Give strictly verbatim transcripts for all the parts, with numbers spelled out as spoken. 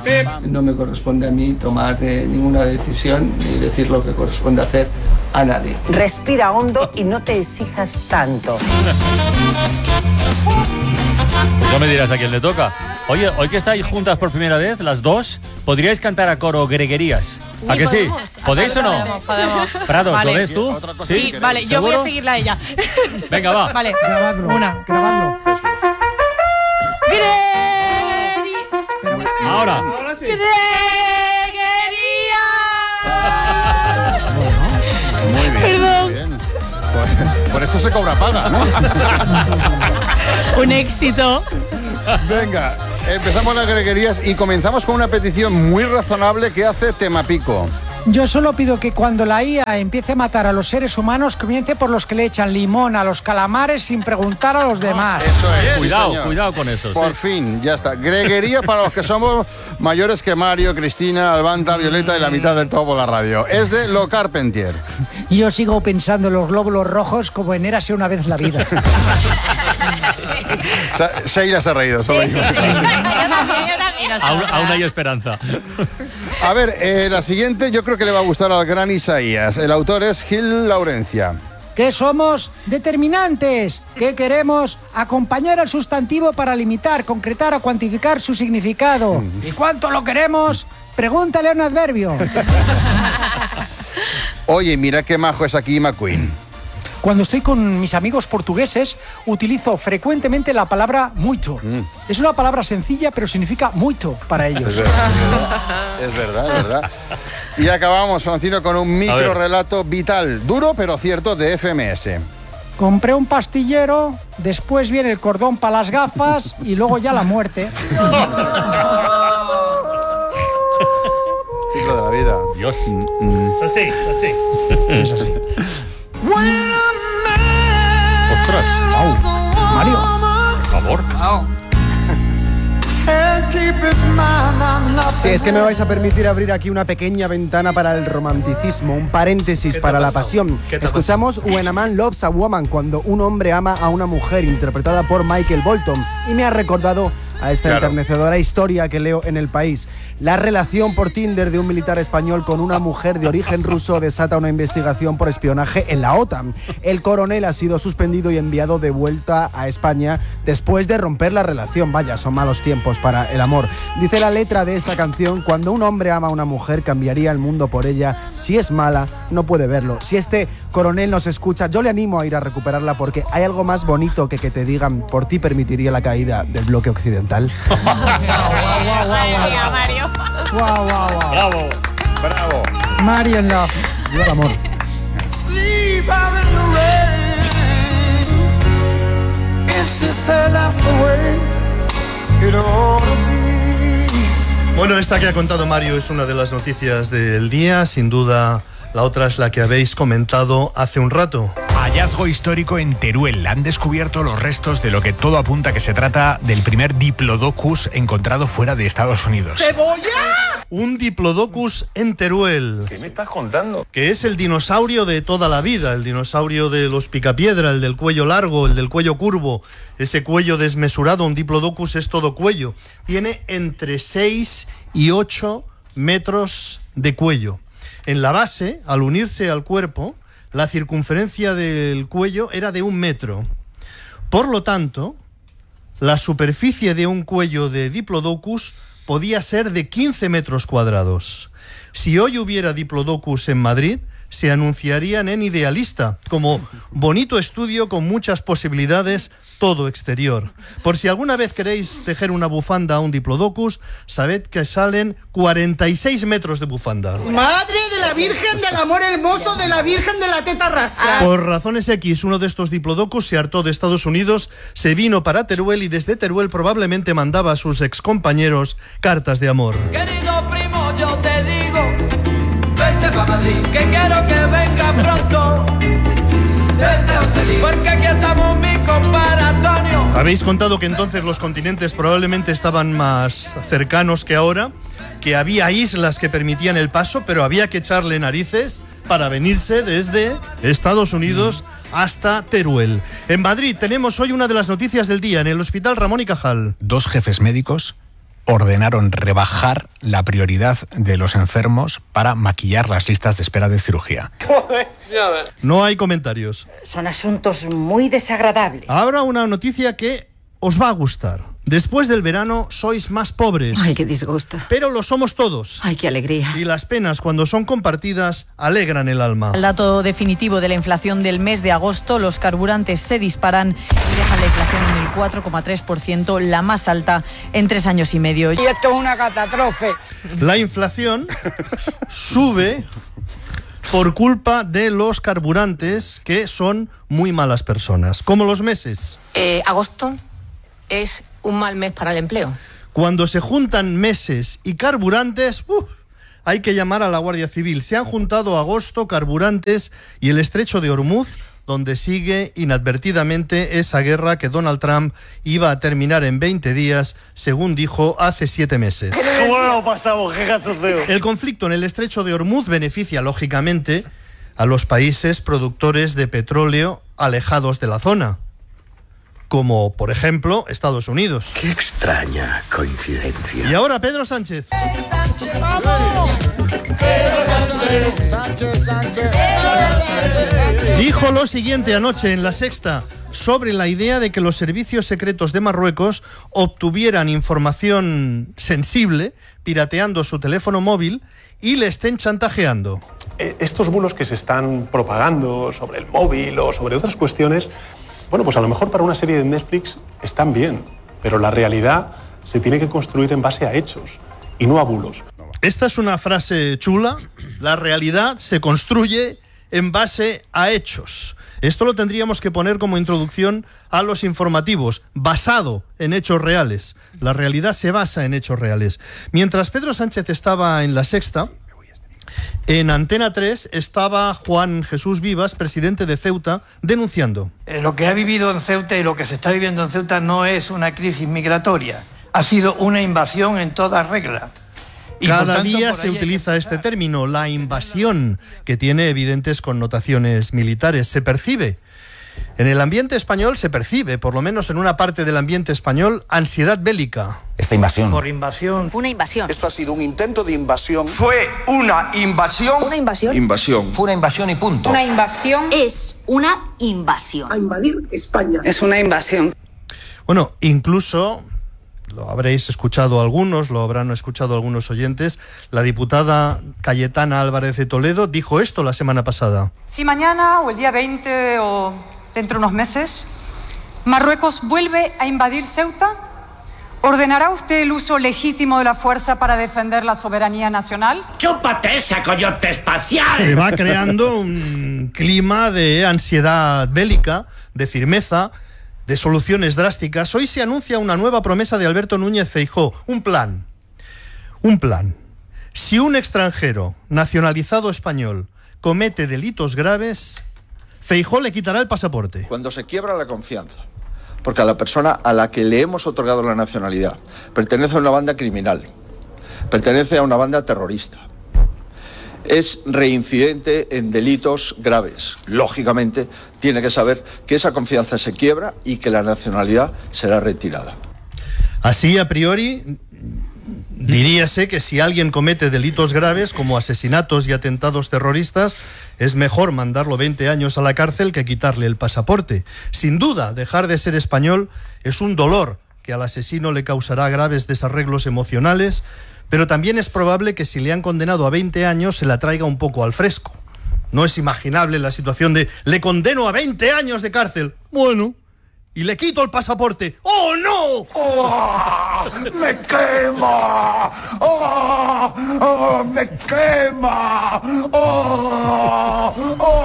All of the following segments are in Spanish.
No me corresponde a mí tomar eh, ninguna decisión ni decir lo que corresponde hacer a nadie. Respira hondo y no te exijas tanto. No me dirás a quién le toca. Oye, hoy que estáis juntas por primera vez, las dos, ¿podríais cantar a coro Greguerías? Sí, ¿A que sí? podemos. ¿Podéis o no? Podemos, podemos. Prados, Vale. ¿lo ves tú? Sí, vale, yo voy a seguirla a ella. Venga, va. Vale, Grabadlo, una. grabadlo. Ahora. Ahora sí. Muy bien. Perdón. Muy bien. Por, por eso se cobra paga, ¿no? Un éxito. Venga, empezamos las greguerías y comenzamos con una petición muy razonable que hace Temapico. Yo solo pido que cuando la I A empiece a matar a los seres humanos, comience por los que le echan limón a los calamares sin preguntar a los demás. Eso es. Cuidado, sí, señor. cuidado con eso. Por sí. fin, ya está. Greguería para los que somos mayores que Mario, Cristina, Albanta, Violeta y la mitad del todo por la radio. Es de Lo Carpentier. Yo sigo pensando en los glóbulos rojos como en Érase una vez la vida. Sa- Sheila se ha reído. Solo yo. Aún, aún hay esperanza. A ver, eh, la siguiente yo creo que le va a gustar al gran Isaías. El autor es Gil Laurencia. ¿Qué somos? Determinantes. ¿Qué queremos? Acompañar al sustantivo para limitar, concretar o cuantificar su significado. ¿Y cuánto lo queremos? Pregúntale a un adverbio. Oye, mira qué majo es aquí McQueen. Cuando estoy con mis amigos portugueses, utilizo frecuentemente la palabra muito. Mm. Es una palabra sencilla, pero significa muito para Es ellos. verdad, es verdad, es verdad. Y acabamos, Francino, con un micro relato vital, duro pero cierto, de F M S. Compré un pastillero, después viene el cordón para las gafas y luego ya la muerte. Ciclo de la vida. Dios. Es así, es así. Es así. Ostras. Mario. Por favor. Sí, es que me vais a permitir abrir aquí una pequeña ventana para el romanticismo, un paréntesis ¿Qué te para ha la pasado? pasión. ¿Qué te ha Escuchamos When a Man Loves a Woman, cuando un hombre ama a una mujer, interpretada por Michael Bolton, y me ha recordado a esta Claro. enternecedora historia que leo en El País. La relación por Tinder de un militar español con una mujer de origen ruso desata una investigación por espionaje en la OTAN. El coronel ha sido suspendido y enviado de vuelta a España después de romper la relación. Vaya, son malos tiempos para el amor. Dice la letra de esta canción: cuando un hombre ama a una mujer, cambiaría el mundo por ella. Si es mala, no puede verlo. Si este coronel nos escucha, yo le animo a ir a recuperarla, porque hay algo más bonito que que te digan: por ti permitiría la caída del bloque occidental. Mario. Guau, guau, guau. Bravo. Bravo. Mario en love. Viva el amor. Bueno, esta que ha contado Mario es una de las noticias del día. Sin duda, la otra es la que habéis comentado hace un rato. Hallazgo histórico en Teruel. Han descubierto los restos de lo que todo apunta que se trata del primer Diplodocus encontrado fuera de Estados Unidos. Un Diplodocus en Teruel. ¿Qué me estás contando? Que es el dinosaurio de toda la vida, el dinosaurio de los picapiedra, el del cuello largo, el del cuello curvo, ese cuello desmesurado. Un Diplodocus es todo cuello. Tiene entre seis y ocho metros de cuello. En la base, al unirse al cuerpo, la circunferencia del cuello era de un metro. Por lo tanto, la superficie de un cuello de Diplodocus podía ser de quince metros cuadrados. Si hoy hubiera Diplodocus en Madrid, se anunciarían en Idealista como bonito estudio con muchas posibilidades, todo exterior. Por si alguna vez queréis tejer una bufanda a un Diplodocus, sabed que salen cuarenta y seis metros de bufanda. Madre de la Virgen del Amor Hermoso, de la Virgen de la Teta Rasca. Por razones X, uno de estos Diplodocus se hartó de Estados Unidos, se vino para Teruel y desde Teruel probablemente mandaba a sus excompañeros cartas de amor. Querido primo, yo te digo, vete pa' Madrid, que quiero que venga pronto. Vete, José, porque aquí estamos mi compadre Antonio. Habéis contado que entonces los continentes probablemente estaban más cercanos que ahora, que había islas que permitían el paso, pero había que echarle narices para venirse desde Estados Unidos hasta Teruel. En Madrid tenemos hoy una de las noticias del día en el Hospital Ramón y Cajal. Dos jefes médicos ordenaron rebajar la prioridad de los enfermos para maquillar las listas de espera de cirugía. No hay comentarios. Son asuntos muy desagradables. Ahora una noticia que os va a gustar. Después del verano sois más pobres. Ay, qué disgusto. Pero lo somos todos. Ay, qué alegría. Y las penas, cuando son compartidas, alegran el alma. El dato definitivo de la inflación del mes de agosto, los carburantes se disparan y dejan la inflación en el cuatro coma tres por ciento, la más alta en tres años y medio. Y esto es una catástrofe. La inflación sube por culpa de los carburantes, que son muy malas personas, como los meses. Eh, agosto es un mal mes para el empleo. Cuando se juntan meses y carburantes, ¡uh!, hay que llamar a la Guardia Civil. Se han juntado agosto, carburantes y el estrecho de Hormuz, donde sigue inadvertidamente esa guerra que Donald Trump iba a terminar en veinte días, según dijo hace siete meses. ¿Cómo lo pasamos? ¡Qué cachondeo! El conflicto en el estrecho de Hormuz beneficia, lógicamente, a los países productores de petróleo alejados de la zona, como, por ejemplo, Estados Unidos. ¡Qué extraña coincidencia! Y ahora Pedro Sánchez. Dijo lo siguiente anoche en La Sexta sobre la idea de que los servicios secretos de Marruecos obtuvieran información sensible pirateando su teléfono móvil y le estén chantajeando. Estos bulos que se están propagando sobre el móvil o sobre otras cuestiones, bueno, pues a lo mejor para una serie de Netflix están bien, pero la realidad se tiene que construir en base a hechos y no a bulos. Esta es una frase chula. La realidad se construye en base a hechos. Esto lo tendríamos que poner como introducción a los informativos, basado en hechos reales. La realidad se basa en hechos reales. Mientras Pedro Sánchez estaba en La Sexta, en Antena tres estaba Juan Jesús Vivas, presidente de Ceuta, denunciando. Eh, lo que ha vivido en Ceuta y lo que se está viviendo en Ceuta no es una crisis migratoria, ha sido una invasión en toda regla. Y Cada tanto, día se utiliza este término, la invasión, que tiene evidentes connotaciones militares. Se percibe, en el ambiente español se percibe, por lo menos en una parte del ambiente español, ansiedad bélica. Esta invasión. Por invasión. Fue una invasión. Esto ha sido un intento de invasión. Fue una invasión. Una invasión. Invasión. Fue una invasión y punto. Una invasión. Es una invasión. A invadir España. Es una invasión. Bueno, incluso, lo habréis escuchado algunos, lo habrán escuchado algunos oyentes, la diputada Cayetana Álvarez de Toledo dijo esto la semana pasada. Si mañana o el día veinte o dentro de unos meses Marruecos vuelve a invadir Ceuta, ¿ordenará usted el uso legítimo de la fuerza para defender la soberanía nacional? ¡Chúpate esa coyote espacial! Se va creando un clima de ansiedad bélica, de firmeza, de soluciones drásticas. Hoy se anuncia una nueva promesa de Alberto Núñez Feijóo, un plan. Un plan. Si un extranjero nacionalizado español comete delitos graves, Feijóo le quitará el pasaporte. Cuando se quiebra la confianza, porque a la persona a la que le hemos otorgado la nacionalidad pertenece a una banda criminal, pertenece a una banda terrorista, es reincidente en delitos graves, lógicamente tiene que saber que esa confianza se quiebra y que la nacionalidad será retirada. Así, a priori, diríase que si alguien comete delitos graves como asesinatos y atentados terroristas, es mejor mandarlo veinte años a la cárcel que quitarle el pasaporte. Sin duda, dejar de ser español es un dolor que al asesino le causará graves desarreglos emocionales, pero también es probable que si le han condenado a veinte años se la traiga un poco al fresco. No es imaginable la situación de le condeno a veinte años de cárcel. Bueno, y le quito el pasaporte. ¡Oh, no! ¡Oh! ¡Me quema! ¡Oh! ¡Oh! ¡Me quema! ¡Oh!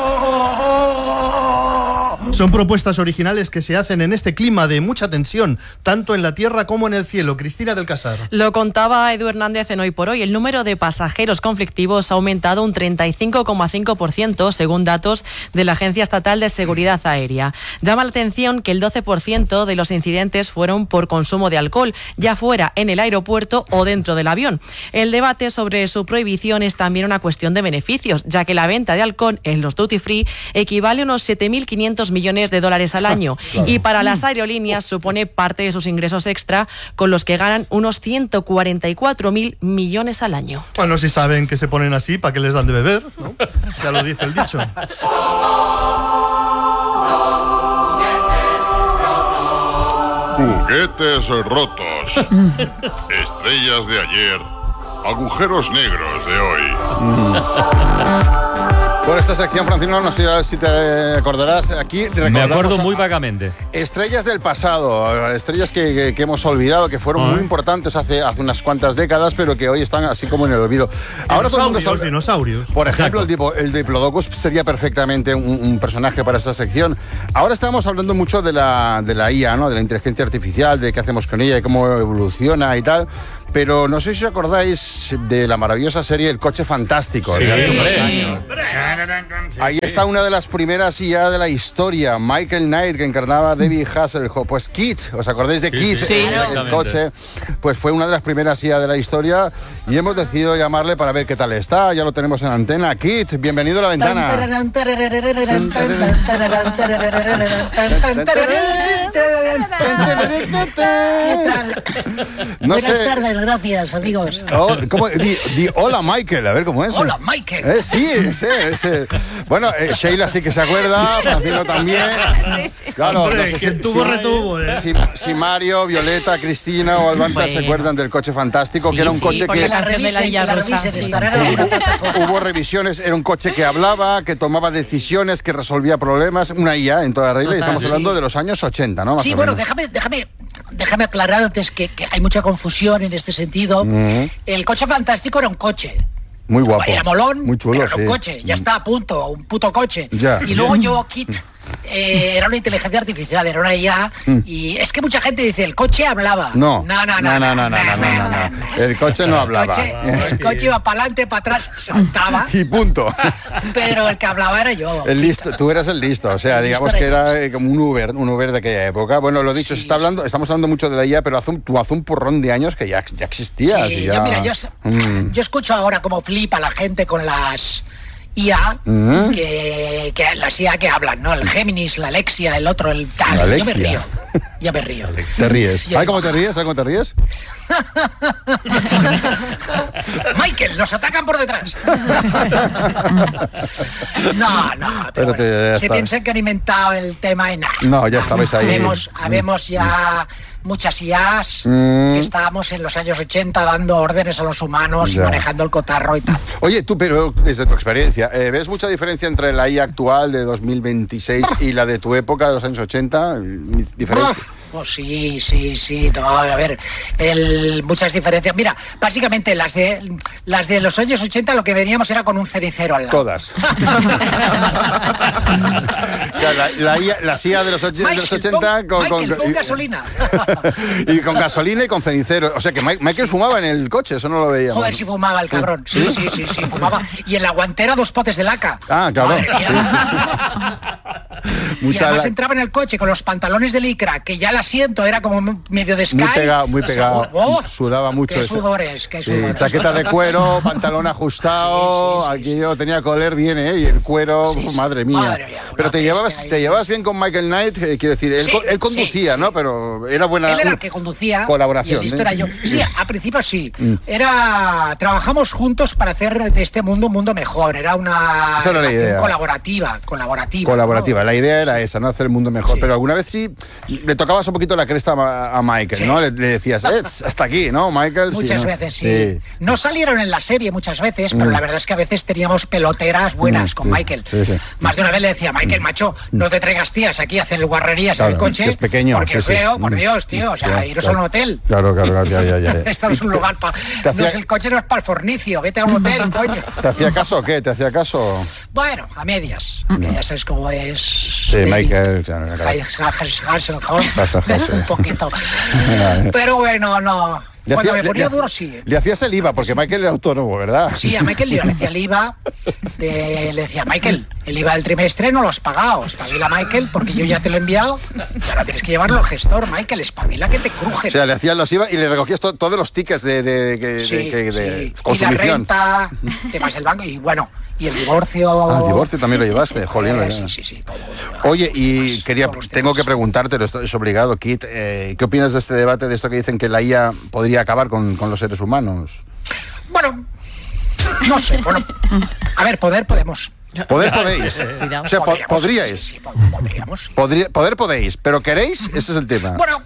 ¡Oh! Son propuestas originales que se hacen en este clima de mucha tensión, tanto en la tierra como en el cielo. Cristina del Casar. Lo contaba Edu Hernández en Hoy por Hoy. El número de pasajeros conflictivos ha aumentado un treinta y cinco coma cinco por ciento, según datos de la Agencia Estatal de Seguridad Aérea. Llama la atención que el doce por ciento de los incidentes fueron por consumo de alcohol, ya fuera en el aeropuerto o dentro del avión. El debate sobre su prohibición es también una cuestión de beneficios, ya que la venta de alcohol en los duty free equivale a unos siete mil quinientos millones millones de dólares al año. Claro. Y para las aerolíneas supone parte de sus ingresos extra, con los que ganan unos ciento cuarenta y cuatro mil millones al año. Bueno, si saben que se ponen así, ¿para qué les dan de beber? ¿No? Ya lo dice el dicho. Juguetes rotos, estrellas de ayer, agujeros negros de hoy. Por esta sección, Francino, no sé si te acordarás, aquí Me acuerdo a- muy vagamente. Estrellas del pasado, estrellas que, que- que hemos olvidado, que fueron Ah. muy importantes hace, hace unas cuantas décadas, pero que hoy están así como en el olvido. Ahora todo el mundo Dinosaurios, está- dinosaurios. Por ejemplo, el, tipo, el Diplodocus sería perfectamente un, un personaje para esta sección. Ahora estamos hablando mucho de la, de la I A, ¿no? De la inteligencia artificial, de qué hacemos con ella, de cómo evoluciona y tal. Pero no sé si os acordáis de la maravillosa serie El Coche Fantástico. Sí, de hace unos hombre. años. Ahí está una de las primeras I A de la historia, Michael Knight, que encarnaba a David Hasselhoff. Pues Kit, ¿os acordáis de Sí, Kit? sí, el, el exactamente. coche. Pues fue una de las primeras I A de la historia y hemos decidido llamarle para ver qué tal está. Ya lo tenemos en antena. Kit, bienvenido a la ventana. No Buenas sé. tardes, gracias, amigos. Oh, ¿cómo? Di, di hola, Michael, a ver cómo es. Hola, Michael. Eh, sí, ese, ese. Bueno, eh, Sheila sí que se acuerda, Francino también. Claro, Hombre, no sé quien si, tuvo, si- retuvo, ¿eh? si- si Mario, Violeta, Cristina o Albanta se Bueno. acuerdan del coche fantástico, que era un sí, coche porque que... la canción de la Villa que la Rosa, revisen, sí. estará en alguna plataforma. Hubo revisiones, era un coche que hablaba, que tomaba decisiones, que resolvía problemas, una I A en toda regla, y estamos Sí. hablando de los años ochenta, ¿no? Más Sí, o bueno, menos. déjame, déjame, déjame aclarar antes que, que hay mucha confusión en este sentido. Ujú. El coche fantástico era un coche. Muy guapo. Era molón, Muy chulo, pero era un sí. coche. Ya está, a punto, un puto coche. Ya. Y luego yo, Kit, eh, era una inteligencia artificial, era una I A. Mm. Y es que mucha gente dice, el coche hablaba. No. No, no, no, no. no, no, no, no, no, no. El coche no El hablaba. coche, el coche iba para adelante, para atrás, saltaba, Y punto. pero el que hablaba era yo. El listo, tú eras el listo, o sea, El digamos listo que era era eh, como un Uber, un Uber de aquella época. Bueno, lo dicho, se está hablando, estamos hablando mucho de la I A, pero hace un, tú hace un porrón de años que ya, ya existía. Sí, así yo, ya- mira, yo, Mm. yo escucho ahora como flipa la gente con las I A, Mm. que, que las I A que hablan, ¿no? El Géminis, la Alexia, el otro, el tal. La Yo me Alexia. río. Yo me río. Te ríes. Sí, ¿Sabes cómo te ríes? ¿Sabes cómo te ríes? Michael, nos atacan por detrás. No, no, pero Espérate, ya se está. piensan que han inventado el tema en nada. No, ya estabais ahí. Habemos, habemos ya muchas I As Mm. que estábamos en los años ochenta dando órdenes a los humanos y Ya. manejando el cotarro y tal. Oye, tú, pero desde tu experiencia, eh, ¿ves mucha diferencia entre la I A actual de dos mil veintiséis y la de tu época, de los años ochenta? ¿Diferencia? Uf, pues sí, sí, sí, no, a ver, el, muchas diferencias. Mira, básicamente las de las de los años ochenta lo que veníamos era con un cenicero al lado. Todas. O sea, la, la I A, las I A de los, och- de los Michael, ochenta pon- con, Michael, con- pon gasolina. y, y con gasolina y con cenicero. O sea que Mike- Michael fumaba en el coche, eso no lo veíamos. Joder, si fumaba el cabrón. Sí, sí, sí, sí, fumaba. Y en la guantera dos potes de laca. Ah, claro. Madre mía. Y Mucha además la- entraba en el coche con los pantalones de licra, que ya el asiento era como medio de Sky. Muy pegado, muy O sea, pegado. oh, Sudaba mucho. qué ese. sudores, qué Sí, sudores. chaqueta de cuero, pantalón ajustado, aquí yo tenía coler bien, ¿eh? Y el cuero, madre mía. Madre mía, Pero te llevabas, te llevabas bien con Michael Knight, eh, quiero decir, él, Sí, co- él conducía, ¿no? Pero era buena Él era el que conducía. colaboración. Y el listo ¿eh? era yo. Sí, a principio sí. Mm. Era. Trabajamos juntos para hacer de este mundo un mundo mejor. Era una Esa era la relación idea. colaborativa. Colaborativa. Colaborativa, la idea era esa, ¿no? Hacer el mundo mejor. Pero alguna vez sí le tocabas un poquito la cresta a, a Michael, ¿no? Le, le decías, eh, hasta aquí, ¿no, Michael? Sí, Muchas ¿no? veces, sí. No salieron en la serie muchas veces, pero Mm. la verdad es que a veces teníamos peloteras buenas Mm, con sí, Michael. sí, sí. Más de una vez le decía, Michael, macho, no te traigas tías aquí a hacer guarrerías Claro, en el coche. que es pequeño, Porque sí, es sí. feo, por Mm. Dios, tío. O sea, Claro, iros claro. a un hotel. Claro, claro, claro, ya, ya, ya. Esto no es un lugar para. te No es hacía- el coche, no es para el fornicio. Vete a un hotel, coño. ¿Te hacía caso o qué? ¿Te hacía caso? Bueno, a medias. Ya sabes cómo es. Sí, Michael. claro, claro. Hasselhoff, Hasselhoff, sí. un poquito. Pero bueno, no. Le Cuando hacía- me ponía le- duro, sí. Le hacías el I V A, porque Michael era autónomo, ¿verdad? Sí, a Michael le decía el I V A, de- le decía, Michael, el I V A del trimestre no lo has pagado, espabila, Michael, porque yo ya te lo he enviado, y ahora tienes que llevarlo al gestor, Michael, espabila que te cruje. O sea, le hacías los I V A y le recogías to- todos los tickets de, de, de- Sí, de- de- de sí. Y la consumición. renta, temas del banco, y bueno, y el divorcio... Ah, el divorcio también lo llevaste, jolín. Eh, lo sí, llevas. sí, sí, todo. Oye, y quería, tengo que preguntártelo, esto es obligado, Kit, eh, ¿qué opinas de este debate, de esto que dicen que la I A podría acabar con, con los seres humanos? Bueno, no sé, bueno, a ver, poder podemos. Poder podéis. O sea, po- Podríamos, podríais. sí, sí, pod- podríamos. Podría- poder podéis, pero ¿queréis? Ese es el tema. Bueno,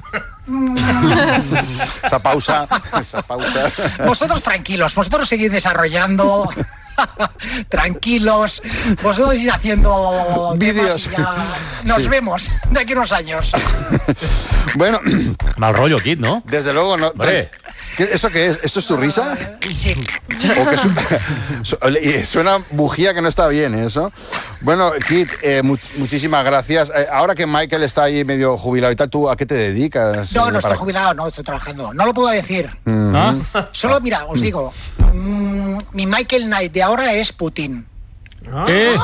Esa pausa, esa pausa. vosotros tranquilos, vosotros seguid desarrollando, tranquilos, vosotros ir haciendo Vídeos. temas y ya nos Sí. vemos de aquí a unos años. Bueno, Mal rollo, Kit, ¿no? desde luego no. Hombre. ¿Qué- ¿Eso qué es? ¿Esto es tu risa? Sí. ¿O que su- su- y suena bujía que no está bien eso? Bueno, Kit, eh, mu- muchísimas gracias. Eh, ahora que Michael está ahí medio jubilado y tal, ¿tú a qué te dedicas? No, Eh, no estoy para- jubilado, no estoy trabajando. No lo puedo decir. Mm. ¿Ah? Solo, mira, os digo, mm, mi Michael Knight de ahora es Putin. ¿Qué?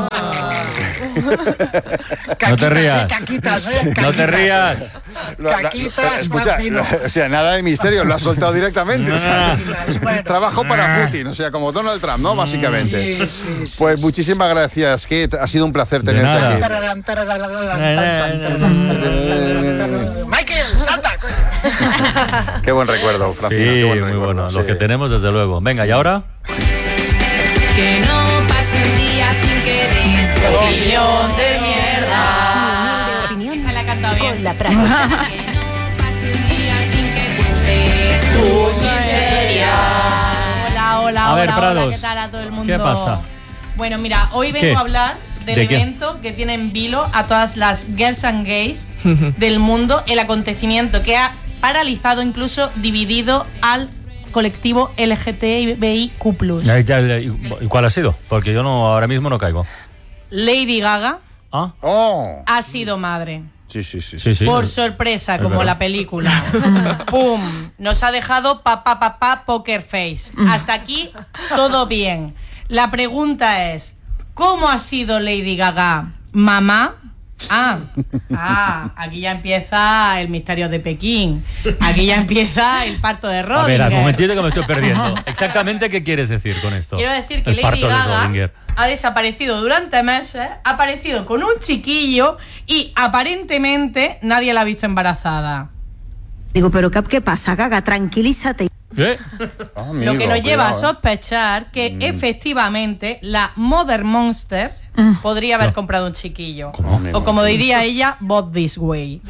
Caquitas, No te rías. eh, caquitas, eh, No te caquitas. rías. Lo- la- Caquitas, escucha, Martino. o sea, nada de misterio, lo has soltado directamente. o sea, Bueno. trabajo para Putin, o sea, como Donald Trump, ¿no? Básicamente. Sí, sí, sí, Pues sí. muchísimas gracias, Kit. Ha sido un placer De tenerte nada. aquí. Tararán, tararán, tararán, tan, tan, tan, tan. Michael, salta. Qué buen recuerdo, Francina. Sí, qué buen muy recuerdo, bueno. sí. Lo que tenemos, desde luego. Venga, ¿y ahora? Que no pase un día sin que des tu opinión de mierda. Opinión Esta la he cantado bien. con la práctica. Que no pase un día sin que cuentes tu miseria. Hola, hola, A hola, ver, hola, Prados, ¿qué tal a todo el mundo? ¿qué pasa? Bueno, mira, hoy vengo ¿Qué? a hablar del ¿De qué? evento que tiene en vilo a todas las girls and gays del mundo, el acontecimiento que ha paralizado, incluso dividido al colectivo L G T B I Q plus. Ya, ya, ya, ¿Y y cuál ha sido? Porque yo no ahora mismo no caigo. Lady Gaga Ah, Oh. ha sido madre. Sí, sí, sí. sí, sí. Por sorpresa, Es como verdad. la película. ¡Pum! Nos ha dejado papá, papá, poker face. Hasta aquí todo bien. La pregunta es, ¿cómo ha sido Lady Gaga mamá? Ah, ah, aquí ya empieza el misterio de Pekín. Aquí ya empieza el parto de A ver, al Rodinger. momentito que me estoy perdiendo. Exactamente, ¿qué quieres decir con esto? Quiero decir que El Lady parto de Gaga Schrödinger. ha desaparecido durante meses, ha aparecido con un chiquillo y aparentemente nadie la ha visto embarazada. Digo, pero Cap, ¿qué pasa, Gaga? Tranquilízate. ¿Eh? Ah, Lo que amigo, nos lleva a cuidado, eh. sospechar que Mm. efectivamente la Mother Monster podría haber No. comprado un chiquillo. ¿Cómo, amigo? O como diría ella, bought this way.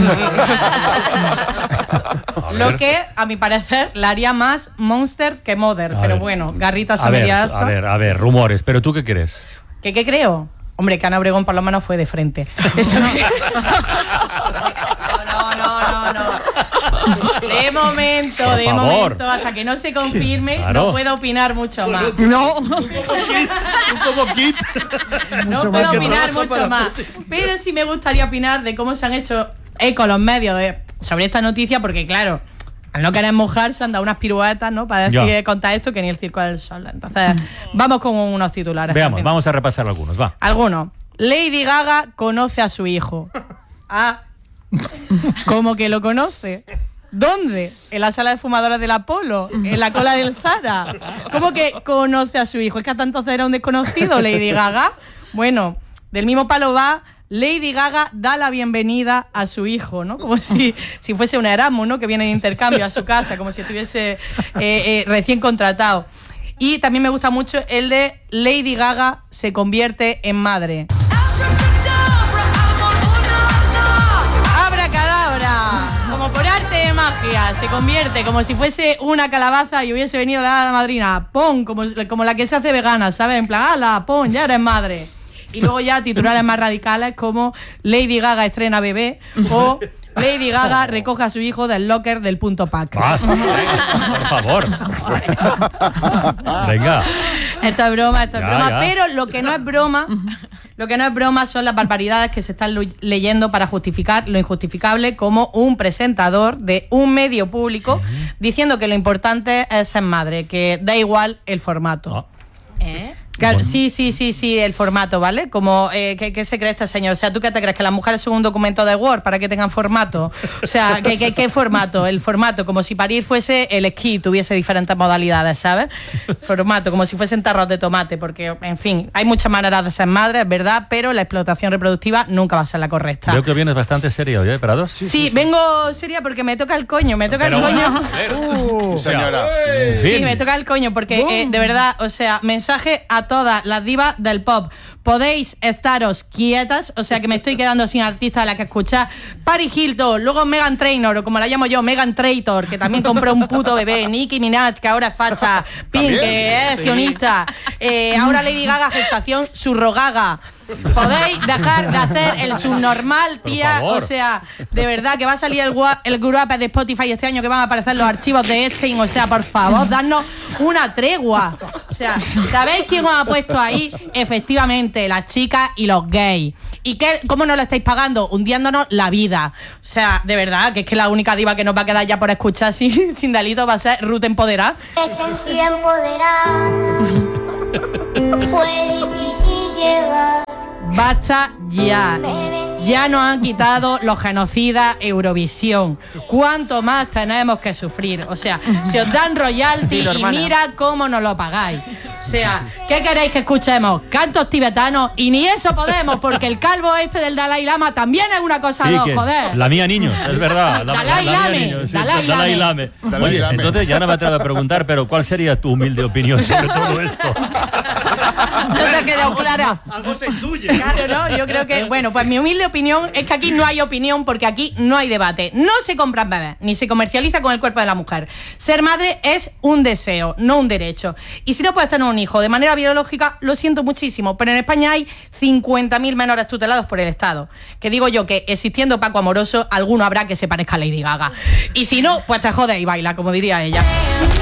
Lo que, a mi parecer, la haría más Monster que Mother. A Pero ver. bueno, garritas a, A ver, media a asta. ver, a ver, rumores. ¿Pero tú qué crees? ¿Qué, ¿Qué creo? Hombre, que Ana Obregón por lo menos fue de frente. Eso que- No, no, no, no. De momento, Por de favor. momento, hasta que no se confirme, Claro. no puedo opinar mucho más. No. No puedo opinar mucho más. Pero sí me gustaría opinar de cómo se han hecho eco los medios de- sobre esta noticia, porque claro, al no querer mojarse han dado unas piruetas, ¿no? Para decir, Ya. contar esto que ni el circo del sol. Entonces, vamos con unos titulares. Veamos, también. vamos a repasar algunos, va. Algunos. Lady Gaga conoce a su hijo. Ah. ¿Cómo que lo conoce? ¿Dónde? ¿En la sala de fumadores del Apolo? ¿En la cola del Zara? ¿Cómo que conoce a su hijo? ¿Es que hasta entonces era un desconocido, Lady Gaga? Bueno, del mismo palo va, Lady Gaga da la bienvenida a su hijo, ¿no? Como si, si fuese un Erasmus, ¿no? Que viene de intercambio a su casa, como si estuviese eh, eh, recién contratado. Y también me gusta mucho el de Lady Gaga se convierte en madre. ¡Abracadabra! Como por arte de magia, se convierte como si fuese una calabaza y hubiese venido la hada madrina. ¡Pon! Como, como la que se hace vegana, ¿sabes? En plan, ¡hala! ¡Pon! Ya eres madre. Y luego ya titulares más radicales como Lady Gaga estrena bebé o Lady Gaga recoge a su hijo del locker del punto pack. Ah, por favor. Venga. Esto es broma, esto es Ya, broma. ya. Pero lo que no es broma, Lo que no es broma son las barbaridades que se están leyendo para justificar lo injustificable, como un presentador de un medio público uh-huh. diciendo que lo importante es ser madre, que da igual el formato. Oh. ¿Eh? Claro, bueno. Sí, sí, sí, sí, el formato, ¿vale? Como, eh, ¿qué, ¿qué se cree este señor? O sea, ¿tú qué te crees? ¿Que las mujeres son un documento de Word para que tengan formato? O sea, ¿qué, qué, qué formato? El formato, como si parir fuese el esquí, tuviese diferentes modalidades, ¿sabes? Formato, como si fuesen tarros de tomate, porque, en fin, hay muchas maneras de ser madre, es verdad, pero la explotación reproductiva nunca va a ser la correcta. Veo que vienes bastante seria hoy, ¿eh, Prados? Sí, sí, sí, sí, vengo seria porque me toca el coño, me toca pero, el coño. Uh, señora. En fin. Sí, me toca el coño, porque, eh, de verdad, o sea, mensaje a todas las divas del pop. Podéis estaros quietas, o sea que me estoy quedando sin artista a la que escuchar. Paris Hilton, luego Meghan Trainor, o como la llamo yo, Meghan Traitor, que también compró un puto bebé. Nicki Minaj, que ahora es facha. Pink, que es sionista. Eh, ahora Lady Gaga, gestación surrogaga. Podéis dejar de hacer el subnormal, tía. O sea, de verdad que va a salir el, el Group de Spotify este año, que van a aparecer los archivos de Epstein. O sea, por favor, dadnos una tregua. O sea, ¿sabéis quién os ha puesto ahí? Efectivamente, las chicas y los gays. ¿Y qué, cómo nos lo estáis pagando? Hundiéndonos la vida. O sea, de verdad, que es que la única diva que nos va a quedar ya por escuchar sin, sin delito va a ser Ruth Empoderada. Esencia empoderada. Fue difícil llegar. Basta ya. Ya nos han quitado los genocidas Eurovisión. ¿Cuánto más tenemos que sufrir? O sea, se os dan royalty sí, y mira cómo nos lo pagáis. O sea, ¿qué queréis que escuchemos? Cantos tibetanos, y ni eso podemos, porque el calvo este del Dalai Lama también es una cosa sí, dos, joder. La mía niños, es verdad. La, Dalai Lame. Sí, Dalai Lame. Lame. Oye, Lame. Entonces ya no me atrevo a preguntar, pero ¿cuál sería tu humilde opinión sobre todo esto? No te ha quedado clara. Algo se intuye. Claro, ¿no? Yo creo que, bueno, pues mi humilde opinión es que aquí no hay opinión, porque aquí no hay debate. No se compran bebés, ni se comercializa con el cuerpo de la mujer. Ser madre es un deseo, no un derecho. Y si no puedes tener un hijo de manera biológica, lo siento muchísimo, pero en España hay cincuenta mil menores tutelados por el Estado. Que digo yo que existiendo Paco Amoroso, alguno habrá que se parezca a Lady Gaga. Y si no, pues te jodes y baila, como diría ella.